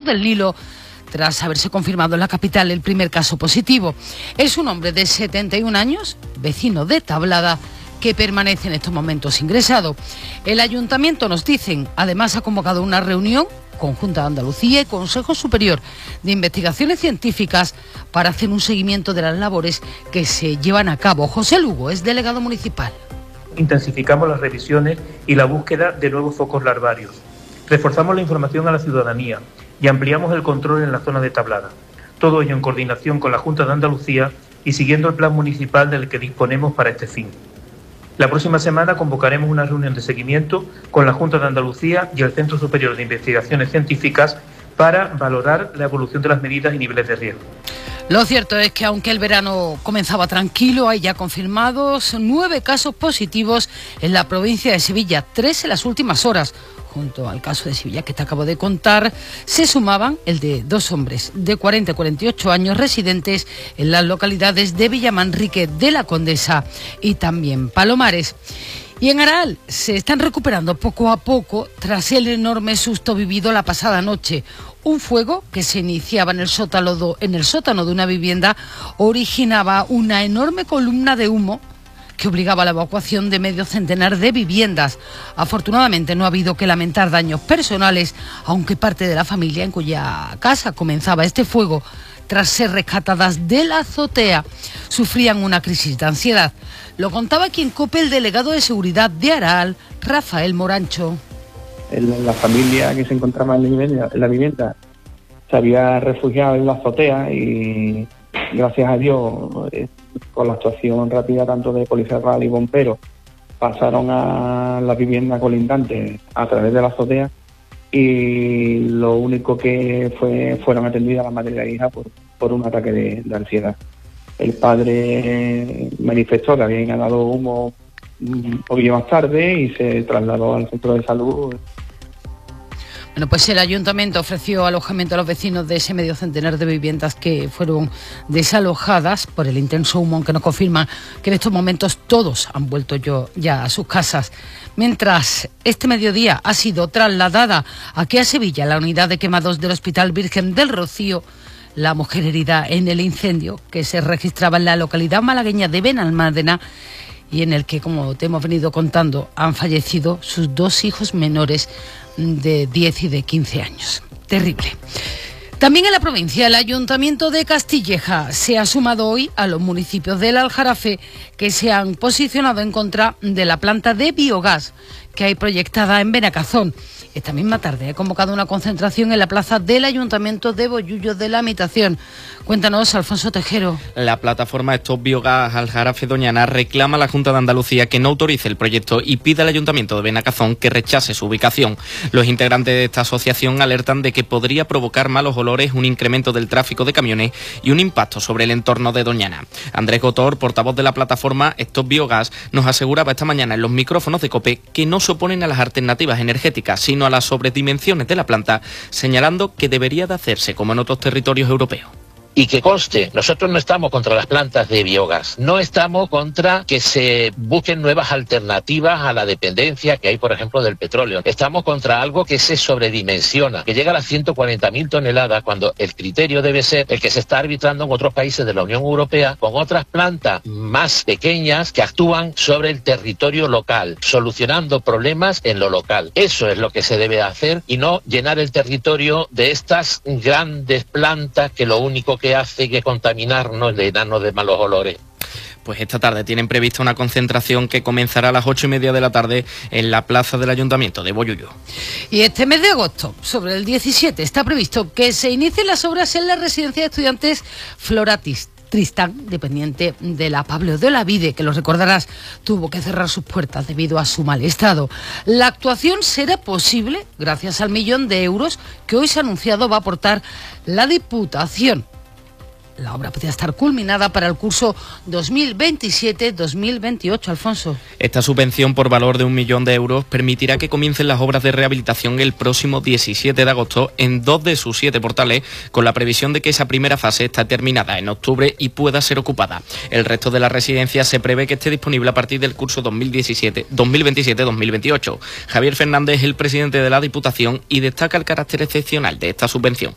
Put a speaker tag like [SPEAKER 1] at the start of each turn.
[SPEAKER 1] del Nilo, tras haberse confirmado en la capital el primer caso positivo. Es un hombre de 71 años, vecino de Tablada, que permanece en estos momentos ingresado. El ayuntamiento, nos dicen, además ha convocado una reunión con Junta de Andalucía y Consejo Superior de Investigaciones Científicas para hacer un seguimiento de las labores que se llevan a cabo. José Lugo es delegado municipal.
[SPEAKER 2] Intensificamos las revisiones y la búsqueda de nuevos focos larvarios. Reforzamos la información a la ciudadanía y ampliamos el control en la zona de Tablada. Todo ello en coordinación con la Junta de Andalucía y siguiendo el plan municipal del que disponemos para este fin. La próxima semana convocaremos una reunión de seguimiento con la Junta de Andalucía y el Centro Superior de Investigaciones Científicas para valorar la evolución de las medidas y niveles de riesgo.
[SPEAKER 1] Lo cierto es que aunque el verano comenzaba tranquilo, hay ya confirmados 9 casos positivos en la provincia de Sevilla, 3 en las últimas horas. Junto al caso de Sevilla que te acabo de contar, se sumaban el de 2 hombres de 40 y 48 años residentes en las localidades de Villamanrique de la Condesa y también Palomares. Y en Aral se están recuperando poco a poco tras el enorme susto vivido la pasada noche. Un fuego que se iniciaba en el sótano de una vivienda originaba una enorme columna de humo que obligaba a la evacuación de medio centenar de viviendas. Afortunadamente no ha habido que lamentar daños personales, aunque parte de la familia en cuya casa comenzaba este fuego, tras ser rescatadas de la azotea, sufrían una crisis de ansiedad. Lo contaba aquí en COPE el delegado de seguridad de Aral, Rafael Morancho.
[SPEAKER 3] La familia que se encontraba en la vivienda se había refugiado en la azotea y gracias a Dios, con la actuación rápida tanto de Policía Rural y bomberos, pasaron a la vivienda colindante a través de la azotea y lo único que fueron atendidas la madre y la hija por un ataque de ansiedad. El padre manifestó que había inhalado humo un poquillo más tarde y se trasladó al centro de salud.
[SPEAKER 1] Bueno, pues el ayuntamiento ofreció alojamiento a los vecinos de ese medio centenar de viviendas que fueron desalojadas por el intenso humo, aunque nos confirman que en estos momentos todos han vuelto ya a sus casas. Mientras este mediodía ha sido trasladada aquí a Sevilla la unidad de quemados del Hospital Virgen del Rocío, la mujer herida en el incendio que se registraba en la localidad malagueña de Benalmádena y en el que, como te hemos venido contando, han fallecido sus 2 hijos menores de 10 y de 15 años. Terrible. También en la provincia, el Ayuntamiento de Castilleja se ha sumado hoy a los municipios del Aljarafe que se han posicionado en contra de la planta de biogás que hay proyectada en Benacazón. Esta misma tarde he convocado una concentración en la plaza del Ayuntamiento de Bollullo de la Mitación. Cuéntanos, Alfonso Tejero.
[SPEAKER 4] La plataforma Stop Biogás Aljarafe Doñana reclama a la Junta de Andalucía que no autorice el proyecto y pide al Ayuntamiento de Benacazón que rechace su ubicación. Los integrantes de esta asociación alertan de que podría provocar malos olores, un incremento del tráfico de camiones y un impacto sobre el entorno de Doñana. Andrés Gotor, portavoz de la plataforma Stop Biogás, nos aseguraba esta mañana en los micrófonos de COPE que no se oponen a las alternativas energéticas, sino a las sobredimensiones de la planta, señalando que debería de hacerse como en otros territorios europeos.
[SPEAKER 5] Y que conste, nosotros no estamos contra las plantas de biogás, no estamos contra que se busquen nuevas alternativas a la dependencia que hay, por ejemplo, del petróleo. Estamos contra algo que se sobredimensiona, que llega a las 140.000 toneladas, cuando el criterio debe ser el que se está arbitrando en otros países de la Unión Europea, con otras plantas más pequeñas que actúan sobre el territorio local, solucionando problemas en lo local. Eso es lo que se debe hacer y no llenar el territorio de estas grandes plantas que lo único que hace que contaminarnos, llenarnos de malos olores.
[SPEAKER 4] Pues esta tarde tienen prevista una concentración que comenzará a las 8:30 de la tarde en la plaza del Ayuntamiento de Bollullo.
[SPEAKER 1] Y este mes de agosto, sobre el 17, está previsto que se inicien las obras en la residencia de estudiantes Floratis Tristán, dependiente de la Pablo de Olavide, que lo recordarás, tuvo que cerrar sus puertas debido a su mal estado. La actuación será posible gracias al 1 millón de euros que hoy se ha anunciado va a aportar la Diputación. La obra podría estar culminada para el curso 2027-2028, Alfonso.
[SPEAKER 4] Esta subvención por valor de 1 millón de euros permitirá que comiencen las obras de rehabilitación el próximo 17 de agosto en 2 de sus 7 portales, con la previsión de que esa primera fase está terminada en octubre y pueda ser ocupada. El resto de la residencia se prevé que esté disponible a partir del curso 2027-2028. Javier Fernández es el presidente de la Diputación y destaca el carácter excepcional de esta subvención.